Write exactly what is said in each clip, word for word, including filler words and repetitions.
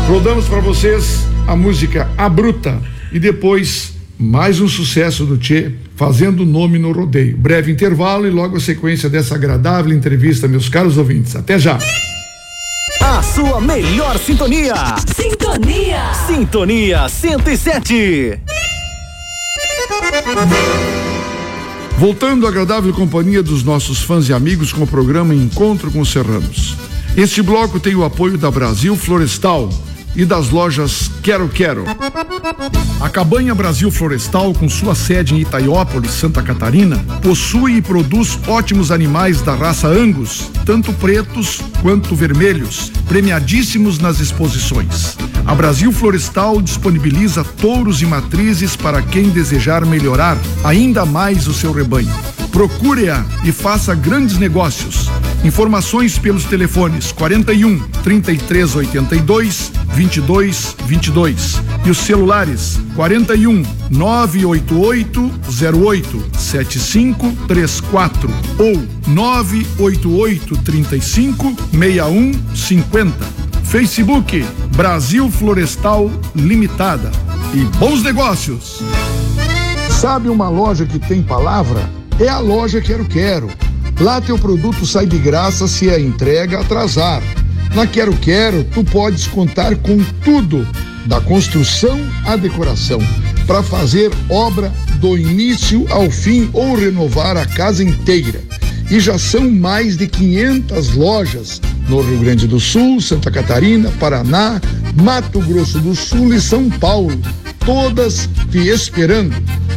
Rodamos para vocês a música A Bruta e depois mais um sucesso do Tchê, fazendo nome no rodeio. Breve intervalo e logo a sequência dessa agradável entrevista, meus caros ouvintes. Até já! A sua melhor sintonia. Sintonia. Sintonia cento e sete. Voltando à agradável companhia dos nossos fãs e amigos com o programa Encontro com os Serranos. Este bloco tem o apoio da Brasil Florestal e das lojas Quero Quero. A Cabanha Brasil Florestal, com sua sede em Itaiópolis, Santa Catarina, possui e produz ótimos animais da raça Angus, tanto pretos quanto vermelhos, premiadíssimos nas exposições. A Brasil Florestal disponibiliza touros e matrizes para quem desejar melhorar ainda mais o seu rebanho. Procure-a e faça grandes negócios. Informações pelos telefones quarenta e um, trinta e três oitenta e dois, vinte e dois vinte e dois e os celulares quarenta e um, nove oito oito, zero oito, sete cinco três quatro ou nove oito oito, trinta e cinco, sessenta e um cinquenta. Facebook Brasil Florestal Limitada. E bons negócios! Sabe uma loja que tem palavra? É a loja Quero Quero. Lá teu produto sai de graça se a entrega atrasar. Na Quero Quero, tu podes contar com tudo, da construção à decoração, para fazer obra do início ao fim ou renovar a casa inteira. E já são mais de quinhentas lojas no Rio Grande do Sul, Santa Catarina, Paraná, Mato Grosso do Sul e São Paulo, todas te esperando.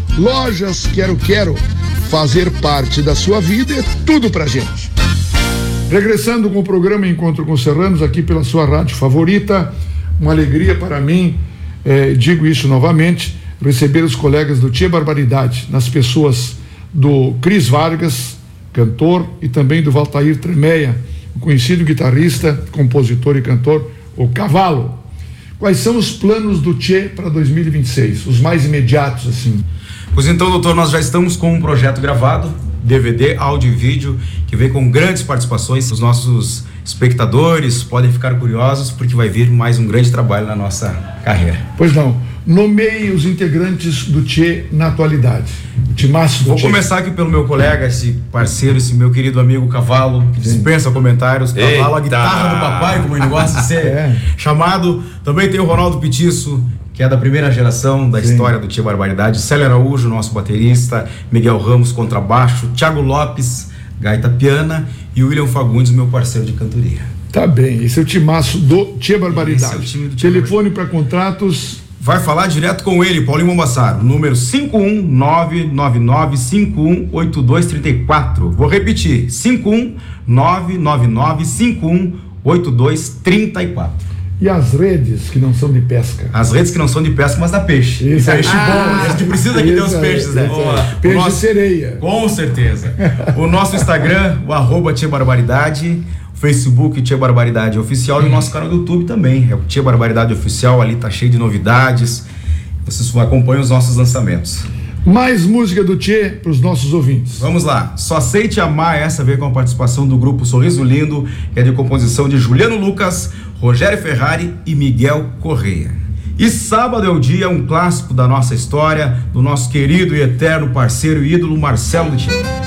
Lojas Quero Quero. Fazer parte da sua vida é tudo pra gente. Regressando com o programa Encontro com Serranos, aqui pela sua rádio favorita, uma alegria para mim, eh, digo isso novamente, receber os colegas do Tchê Barbaridade, nas pessoas do Cris Vargas, cantor, e também do Valtair Tremeia, o conhecido guitarrista, compositor e cantor, o Cavalo. Quais são os planos do Tchê para dois mil e vinte e seis, os mais imediatos, assim? Pois então, doutor, nós já estamos com um projeto gravado, D V D, áudio e vídeo, que vem com grandes participações. Os nossos espectadores podem ficar curiosos, porque vai vir mais um grande trabalho na nossa carreira. Pois não. Nomeie os integrantes do Tchê na atualidade. O timaço do Vou Tchê. começar aqui pelo meu colega, esse parceiro, esse meu querido amigo Cavalo, que dispensa comentários. Cavalo, Eita. a guitarra do papai, como ele gosta de ser É. chamado. Também tem o Ronaldo Petiço, que é da primeira geração da Sim. história do Tchê Barbaridade. Célio Araújo, nosso baterista. Miguel Ramos, contrabaixo. Thiago Lopes, gaita piana. E o William Fagundes, meu parceiro de cantoria. Tá bem, esse é o timaço do Tchê Barbaridade. Esse é o time do Tchê Telefone para contratos. Vai falar direto com ele, Paulinho Mombassaro, número cinco um nove nove nove cinco um oito dois três quatro. Vou repetir, cinco um nove nove nove cinco um oito dois três quatro. E as redes que não são de pesca? As redes que não são de pesca, mas dá peixe. Isso aí. Peixe Ah, bom, a gente precisa que dê os isso aí, peixes, né? isso aí. Boa. Peixe O nosso- de sereia. Com certeza. O nosso Instagram, o arroba Tchê Barbaridade, o Facebook Tchê Barbaridade Oficial, e o nosso canal do YouTube também, é o Tchê Barbaridade Oficial, ali tá cheio de novidades, vocês acompanham os nossos lançamentos. Mais música do Tchê para os nossos ouvintes. Vamos lá, Só Aceite Amar, essa veio com a participação do grupo Sorriso Lindo, que é de composição de Juliano Lucas, Rogério Ferrari e Miguel Correia. E Sábado é o Dia, um clássico da nossa história, do nosso querido e eterno parceiro e ídolo Marcelo Tchê.